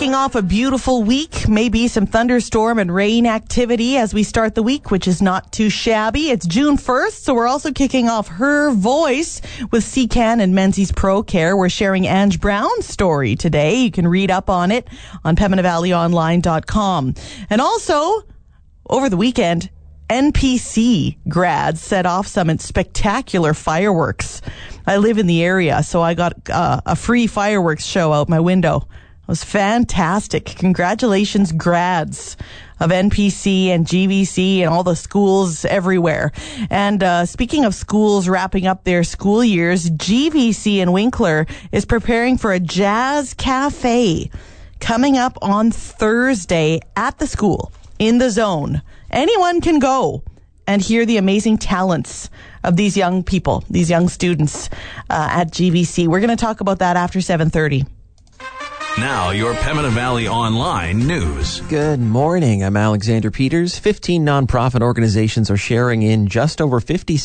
kicking off a beautiful week, maybe some thunderstorm and rain activity as we start the week, which is not too shabby. It's June 1st, so we're also kicking off Her Voice with CCAN and Menzies Pro Care. We're sharing Ange Brown's story today. You can read up on it on PembinaValleyOnline.com. And also, over the weekend, NPC grads set off some spectacular fireworks. I live in the area, so I got a free fireworks show out my window. It was fantastic. Congratulations, grads of NPC and GVC and all the schools everywhere. And speaking of schools wrapping up their school years, GVC in Winkler is preparing for a jazz cafe coming up on Thursday at the school in the zone. Anyone can go and hear the amazing talents of these young people, these young students at GVC. We're going to talk about that after 7:30. Now, your Pembina Valley Online news. Good morning. I'm Alexander Peters. 15 nonprofit organizations are sharing in just over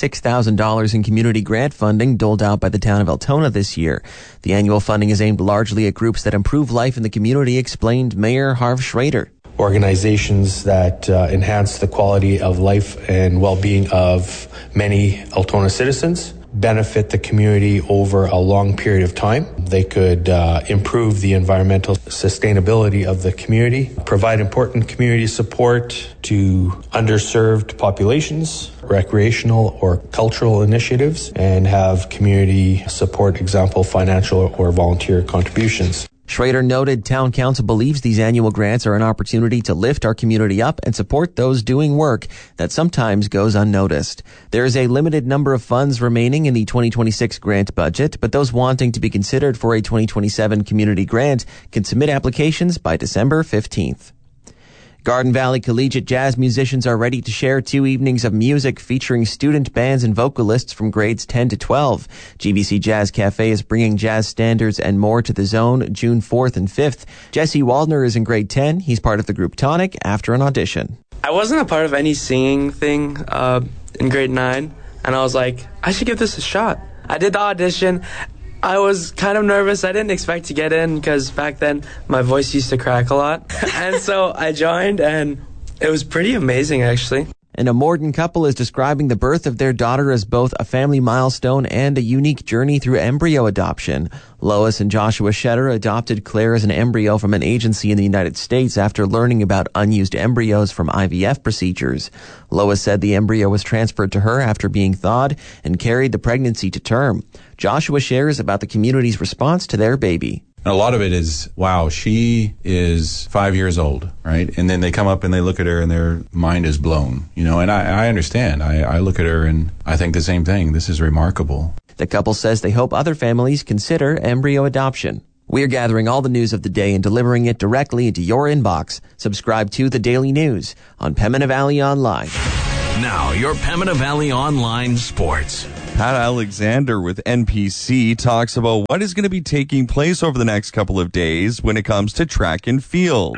$56,000 in community grant funding doled out by the town of Altona this year. The annual funding is aimed largely at groups that improve life in the community, explained Mayor Harv Schrader. Organizations that enhance the quality of life and well-being of many Altona citizens, benefit the community over a long period of time. They could improve the environmental sustainability of the community, provide important community support to underserved populations, recreational or cultural initiatives, and have community support, example, financial or volunteer contributions. Schrader noted town council believes these annual grants are an opportunity to lift our community up and support those doing work that sometimes goes unnoticed. There is a limited number of funds remaining in the 2026 grant budget, but those wanting to be considered for a 2027 community grant can submit applications by December 15th. Garden Valley Collegiate Jazz musicians are ready to share 2 evenings of music featuring student bands and vocalists from grades 10 to 12. GVC Jazz Cafe is bringing jazz standards and more to the zone June 4th and 5th. Jesse Waldner is in grade 10. He's part of the group Tonic after an audition. I wasn't a part of any singing thing in grade 9, and I was like, I should give this a shot. I did the audition. I was kind of nervous. I didn't expect to get in because back then my voice used to crack a lot. And so I joined, and it was pretty amazing, actually. And a Morden couple is describing the birth of their daughter as both a family milestone and a unique journey through embryo adoption. Lois and Joshua Shetter adopted Claire as an embryo from an agency in the United States after learning about unused embryos from IVF procedures. Lois said the embryo was transferred to her after being thawed and carried the pregnancy to term. Joshua shares about the community's response to their baby. A lot of it is, wow, she is 5 years old, right? And then they come up and they look at her and their mind is blown, you know, and I understand. I look at her and I think the same thing. This is remarkable. The couple says they hope other families consider embryo adoption. We're gathering all the news of the day and delivering it directly into your inbox. Subscribe to The Daily News on Pembina Valley Online. Now, your Pembina Valley Online sports. Pat Alexander with NPC talks about what is going to be taking place over the next couple of days when it comes to track and field.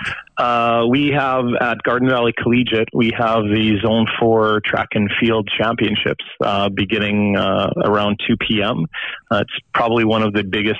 We have at Garden Valley Collegiate, we have the Zone 4 Track and Field Championships beginning around 2 p.m. It's probably one of the biggest,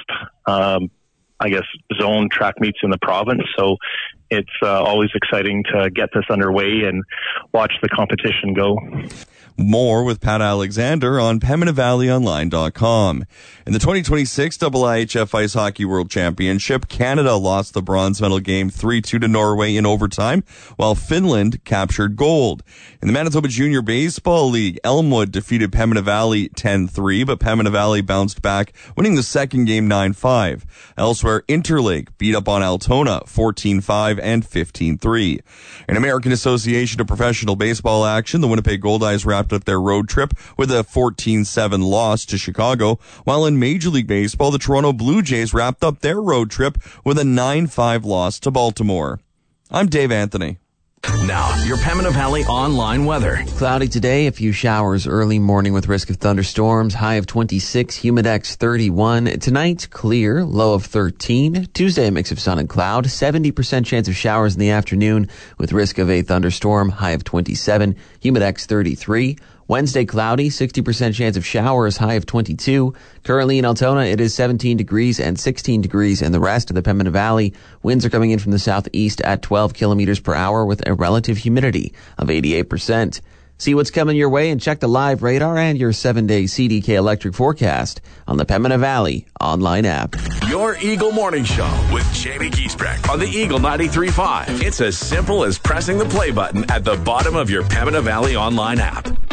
zone track meets in the province. So it's always exciting to get this underway and watch the competition go. More with Pat Alexander on PembinaValleyOnline.com. In the 2026 IIHF Ice Hockey World Championship, Canada lost the bronze medal game 3-2 to Norway in overtime, while Finland captured gold. In the Manitoba Junior Baseball League, Elmwood defeated Pembina Valley 10-3, but Pembina Valley bounced back, winning the second game 9-5. Elsewhere, Interlake beat up on Altona 14-5 and 15-3. In American Association of Professional Baseball action, the Winnipeg Goldeyes wrapped up their road trip with a 14-7 loss to Chicago, while in Major League Baseball, the Toronto Blue Jays wrapped up their road trip with a 9-5 loss to Baltimore. I'm Dave Anthony. Now, your Pembina Valley Online weather. Cloudy today, a few showers early morning with risk of thunderstorms, high of 26, humidex 31. Tonight, clear, low of 13. Tuesday, a mix of sun and cloud, 70% chance of showers in the afternoon with risk of a thunderstorm, high of 27, humidex 33. Wednesday, cloudy, 60% chance of showers, high of 22. Currently in Altona, it is 17 degrees and 16 degrees in the rest of the Pembina Valley. Winds are coming in from the southeast at 12 kilometers per hour with a relative humidity of 88%. See what's coming your way and check the live radar and your 7-day CDK electric forecast on the Pembina Valley online app. Your Eagle Morning Show with Jamie Giesbrecht on the Eagle 93.5. It's as simple as pressing the play button at the bottom of your Pembina Valley online app.